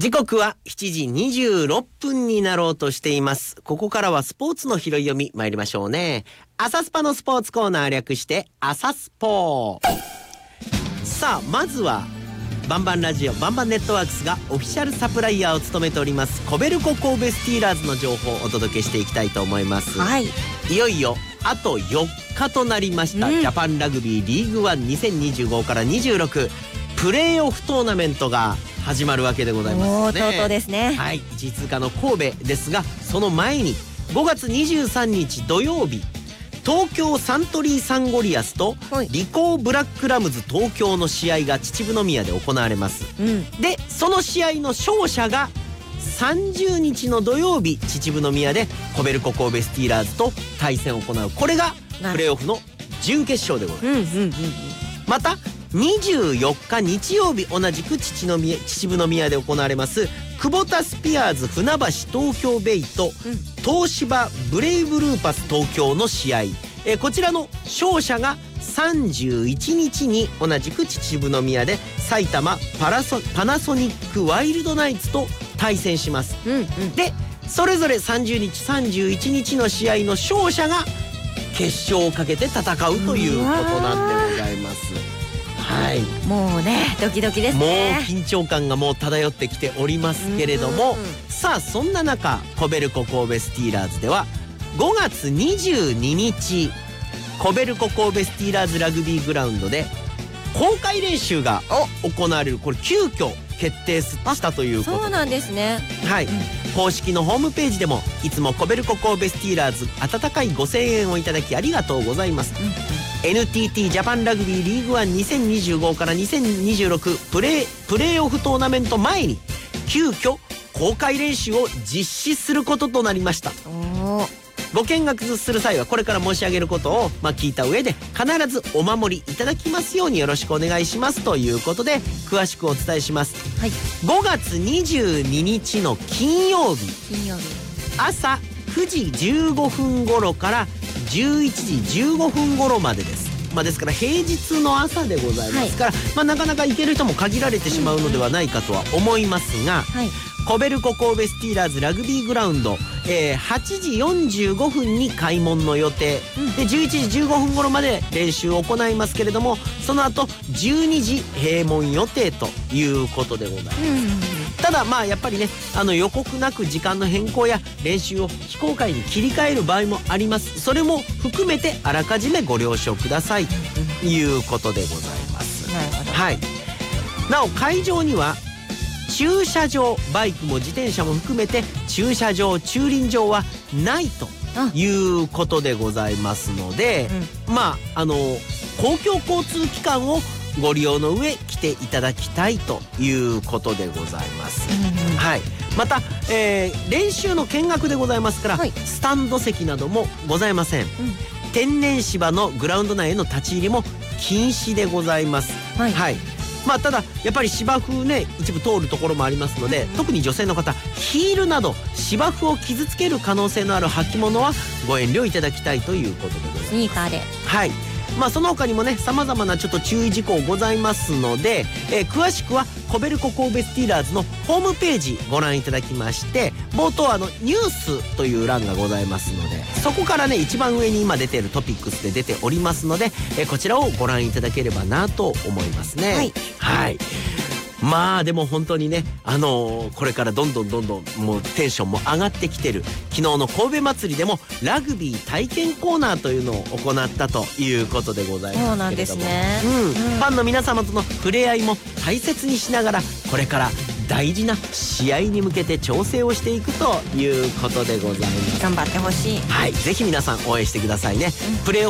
時刻は7時26分になろうとしています。ここからはスポーツの拾い読み参りましょうね。朝スパのスポーツコーナー略して朝スポー。さあまずはバンバンラジオバンバンネットワークスがオフィシャルサプライヤーを務めておりますコベルコ神戸スティーラーズの情報をお届けしていきたいと思います。 はい、 いよいよあと4日となりました、ジャパンラグビーリーグワン2025から26プレーオフトーナメントが始まるわけでございますね。 とうとうですね。 はい、1位通過の神戸ですが、その前に5月23日土曜日、東京サントリーサンゴリアスとリコーブラックラムズ東京の試合が秩父宮で行われます、でその試合の勝者が30日の土曜日秩父宮でコベルコ神戸スティーラーズと対戦を行う。これがプレーオフの準決勝でございます。また24日日曜日同じく秩父宮で行われますクボタスピアーズ船橋東京ベイと、東芝ブレイブルーパス東京の試合、こちらの勝者が31日に同じく秩父宮で埼玉パナソニックワイルドナイツと対戦します、でそれぞれ30日31日の試合の勝者が決勝をかけて戦うということなんでございます。はい、 もうねドキドキですね。 もう緊張感がもう漂ってきておりますけれども、さあそんな中コベルコ神戸スティーラーズでは5月22日コベルコ神戸スティーラーズラグビーグラウンドで公開練習が行われる。これ急遽決定したということで、 そうなんですね。 はい、公式のホームページでもいつもコベルコ神戸スティーラーズ温かいご声援をいただきありがとうございます、NTT ジャパンラグビーリーグワン2025から2026プレーオフトーナメント前に急遽公開練習を実施することとなりました。ご見学する際はこれから申し上げることを聞いた上で必ずお守りいただきますようによろしくお願いしますということで詳しくお伝えします、5月22日の金曜日朝9時15分頃から11時15分頃までです。ですから平日の朝でございますから、なかなか行ける人も限られてしまうのではないかとは思いますが、コベルコ神戸スティーラーズラグビーグラウンド、8時45分に開門の予定、で11時15分頃まで練習を行いますけれども、その後12時閉門予定ということでございます、ただやっぱりね予告なく時間の変更や練習を非公開に切り替える場合もあります。それも含めてあらかじめご了承くださいということでございます。 なるほど。 はい、なお会場には駐車場、バイクも自転車も含めて駐車場駐輪場はないということでございますので、公共交通機関をご利用の上来ていただきたいということでございます、はい、また、練習の見学でございますから、スタンド席などもございません、天然芝のグラウンド内への立ち入りも禁止でございます。ただやっぱり芝生ね一部通るところもありますので、特に女性の方ヒールなど芝生を傷つける可能性のある履物はご遠慮いただきたいということでございます。 スニーカーで、 その他にもね様々なちょっと注意事項ございますので、詳しくはコベルコ神戸スティーラーズのホームページご覧いただきまして、冒頭ニュースという欄がございますので、そこからね一番上に今出ているトピックスで出ておりますので、こちらをご覧いただければなと思いますね。でも本当にねこれからどんどんもうテンションも上がってきてる。昨日の神戸祭りでもラグビー体験コーナーというのを行ったということでございますけれども、 そうなんですね、 ファンの皆様との触れ合いも大切にしながらこれから大事な試合に向けて調整をしていくということでございます。 頑張ってほしい。 ぜひ皆さん応援してくださいね、プレーオフ